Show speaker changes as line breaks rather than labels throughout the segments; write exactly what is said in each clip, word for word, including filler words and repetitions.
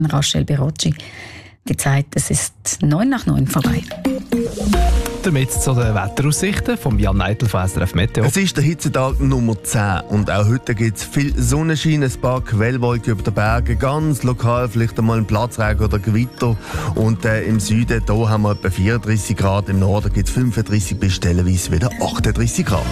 Rachel Berocci. Die Zeit, es ist neun nach neun vorbei.
Damit zu den Wetteraussichten von Jan Neidl von S R F Meteo.
Es ist der Hitzetag Nummer zehn und auch heute gibt es viel Sonnenschein, ein paar Quellwolken über den Bergen, ganz lokal vielleicht einmal ein Platzregen oder Gewitter. Und äh, im Süden da haben wir etwa vierunddreissig Grad, im Norden gibt es fünfunddreissig bis stellenweise wieder achtunddreissig Grad.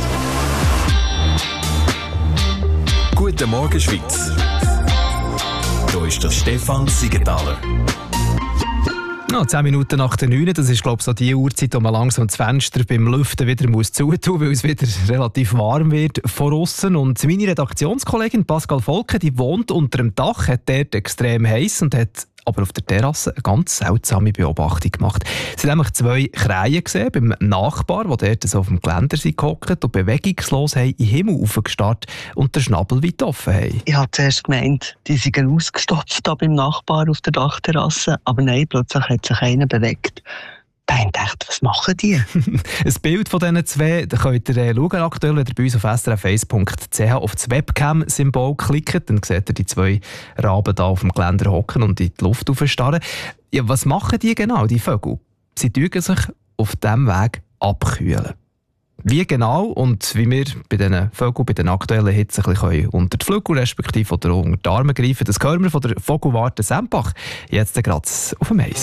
Guten Morgen, Schweiz. Hier ist der Stefan Siegenthaler.
Ja, zehn Minuten nach der neun, das ist, glaube ich, so die Uhrzeit, wo man langsam das Fenster beim Lüften wieder muss zutun, weil es wieder relativ warm wird von aussen. Und meine Redaktionskollegin Pascal Volke, die wohnt unter dem Dach, hat dort extrem heiß und hat aber auf der Terrasse eine ganz seltsame Beobachtung gemacht. Sie haben nämlich zwei Krähen gesehen beim Nachbar, die dort so auf dem Geländer gehockt und bewegungslos haben in den Himmel aufgestarrt und den Schnabel weit offen haben.
Ich habe zuerst gemeint, die seien ausgestopft da beim Nachbar auf der Dachterrasse, aber nein, plötzlich hat sich einer bewegt. Da habe ich gedacht, was machen die?
Ein Bild von diesen zwei da könnt ihr äh, schauen, aktuell, wenn ihr bei uns auf s r f eins punkt c h auf das Webcam-Symbol klickt, dann seht ihr die zwei Raben da auf dem Geländer hocken und in die Luft aufstarren. Ja, was machen die genau, die Vögel? Sie tun sich auf diesem Weg abkühlen. Wie genau und wie wir bei diesen Vögeln, bei den aktuellen Hitze ein bisschen unter die Flügel respektive oder unter die Arme greifen, das hören wir von der Vogelwarte Sempach. Jetzt gerade auf dem Eis.